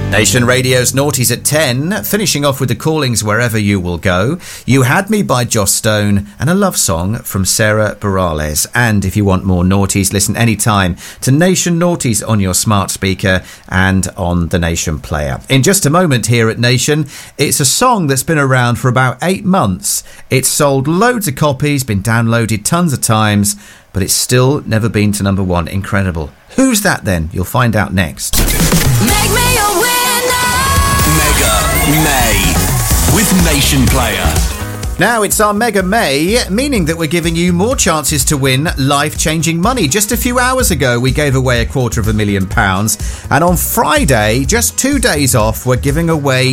Nation Radio's Naughties at 10, finishing off with the callings Wherever You Will Go. You Had Me by Joss Stone and a love song from Sarah Bareilles. And if you want more Naughties, listen anytime to Nation Naughties on your smart speaker and on the Nation player. In just a moment here at Nation, it's a song that's been around for about 8 months. It's sold loads of copies, been downloaded tons of times, but it's still never been to number one. Incredible. Who's that then? You'll find out next. Make me a winner! Mega May with Nation Player. Now it's our Mega May, meaning that we're giving you more chances to win life-changing money. Just a few hours ago, we gave away £250,000. And on Friday, just 2 days off, we're giving away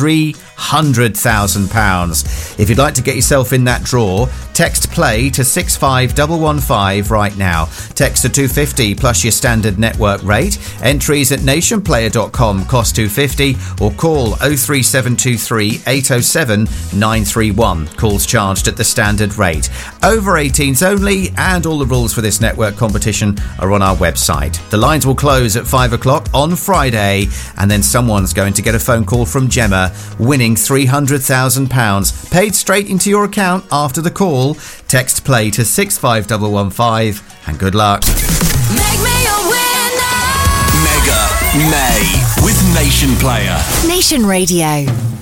£300,000. If you'd like to get yourself in that draw, text play to 65115 right now. Text to 250 plus your standard network rate. Entries at nationplayer.com cost £250 or call 03723 807 931. Calls charged at the standard rate. Over 18s only, and all the rules for this network competition are on our website. The lines will close at 5 o'clock on Friday, and then someone's going to get a phone call from Gemma winning £300,000 paid straight into your account after the call. Text play to 65115 and good luck. Make me a winner! Mega May with Nation Player. Nation Radio.